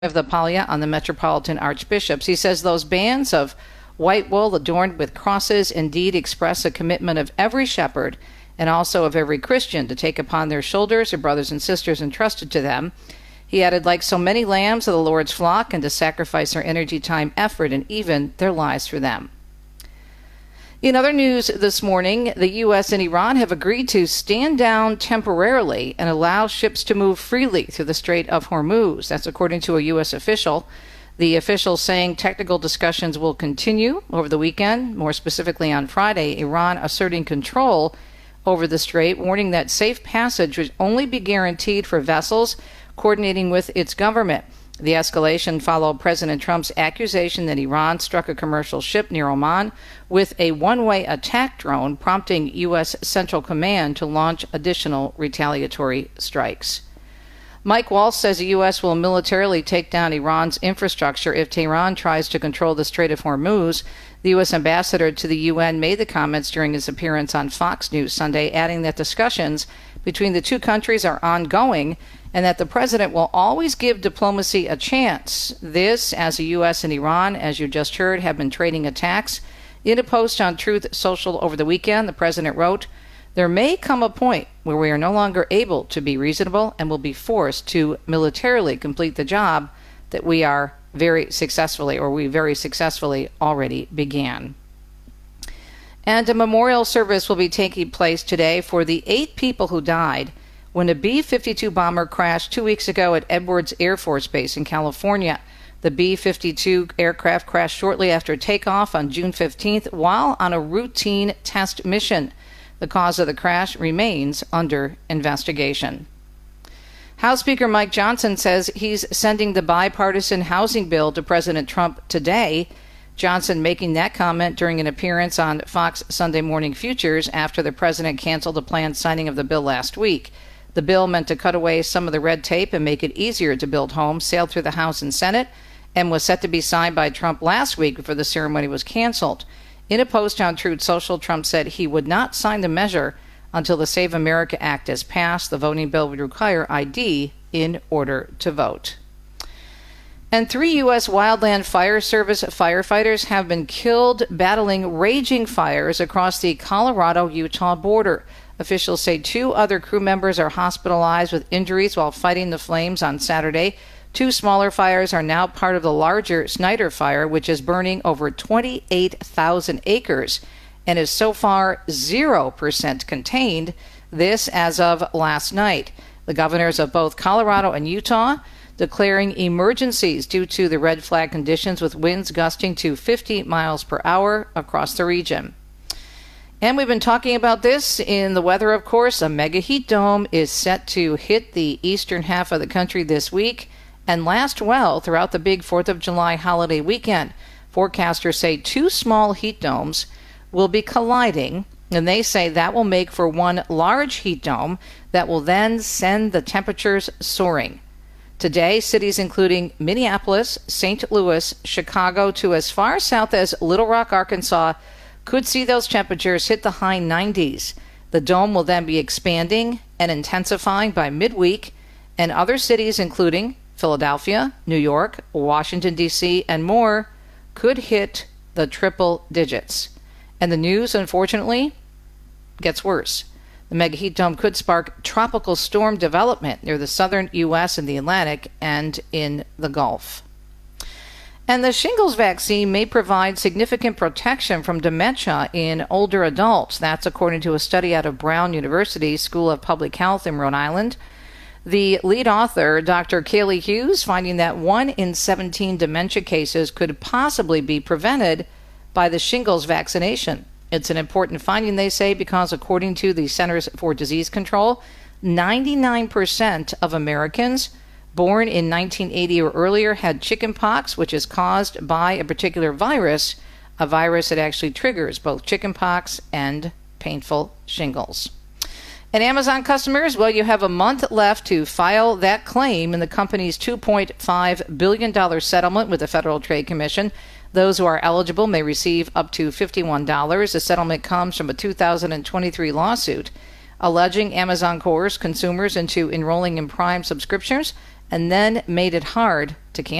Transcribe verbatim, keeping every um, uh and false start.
of the Pallia on the Metropolitan Archbishops. He says those bands of white wool adorned with crosses indeed express a commitment of every shepherd and also of every Christian to take upon their shoulders their brothers and sisters entrusted to them. He added, like so many lambs of the Lord's flock, and to sacrifice their energy, time, effort, and even their lives for them. In other news this morning, the U S and Iran have agreed to stand down temporarily and allow ships to move freely through the Strait of Hormuz. That's according to a U S official. The official saying technical discussions will continue over the weekend, more specifically on Friday, Iran asserting control over the strait, warning that safe passage would only be guaranteed for vessels coordinating with its government. The escalation followed President Trump's accusation that Iran struck a commercial ship near Oman with a one-way attack drone, prompting U S Central Command to launch additional retaliatory strikes. Mike Waltz says the U S will militarily take down Iran's infrastructure if Tehran tries to control the Strait of Hormuz. The U S ambassador to the U N made the comments during his appearance on Fox News Sunday, adding that discussions between the two countries are ongoing and that the president will always give diplomacy a chance. This, as the U S and Iran, as you just heard, have been trading attacks. In a post on Truth Social over the weekend, the president wrote, "There may come a point where we are no longer able to be reasonable and will be forced to militarily complete the job that we are very successfully, or we very successfully already began." And a memorial service will be taking place today for the eight people who died when a B fifty-two bomber crashed two weeks ago at Edwards Air Force Base in California. The B fifty-two aircraft crashed shortly after takeoff on June fifteenth while on a routine test mission. The cause of the crash remains under investigation. House Speaker Mike Johnson says he's sending the bipartisan housing bill to President Trump today. Johnson making that comment during an appearance on Fox Sunday Morning Futures after the president canceled the planned signing of the bill last week. The bill, meant to cut away some of the red tape and make it easier to build homes, sailed through the House and Senate and was set to be signed by Trump last week before the ceremony was canceled. In a post on Truth Social, Trump said he would not sign the measure until the Save America Act is passed. The voting bill would require I D in order to vote. And three U S Wildland Fire Service firefighters have been killed battling raging fires across the Colorado-Utah border. Officials say two other crew members are hospitalized with injuries while fighting the flames on Saturday. Two smaller fires are now part of the larger Snyder Fire, which is burning over twenty-eight thousand acres and is so far zero percent contained. This as of last night. The governors of both Colorado and Utah declaring emergencies due to the red flag conditions, with winds gusting to fifty miles per hour across the region. And we've been talking about this in the weather, of course. A mega heat dome is set to hit the eastern half of the country this week and last well throughout the big fourth of July holiday weekend. Forecasters say two small heat domes will be colliding, and they say that will make for one large heat dome that will then send the temperatures soaring. Today, cities including Minneapolis, Saint Louis, Chicago, to as far south as Little Rock, Arkansas, could see those temperatures hit the high nineties. The dome will then be expanding and intensifying by midweek, and other cities including Philadelphia, New York, Washington, D C, and more could hit the triple digits. And the news, unfortunately, gets worse. The mega heat dome could spark tropical storm development near the southern U S and the Atlantic and in the Gulf. And the shingles vaccine may provide significant protection from dementia in older adults. That's according to a study out of Brown University School of Public Health in Rhode Island. The lead author, Doctor Kaylee Hughes, finding that one in seventeen dementia cases could possibly be prevented by the shingles vaccination. It's an important finding, they say, because according to the Centers for Disease Control, ninety-nine percent of Americans born in nineteen eighty or earlier had chickenpox, which is caused by a particular virus, a virus that actually triggers both chickenpox and painful shingles. And Amazon customers, well, you have a month left to file that claim in the company's two point five billion dollars settlement with the Federal Trade Commission. Those who are eligible may receive up to fifty-one dollars. The settlement comes from a two thousand twenty-three lawsuit alleging Amazon coerced consumers into enrolling in Prime subscriptions and then made it hard to cancel.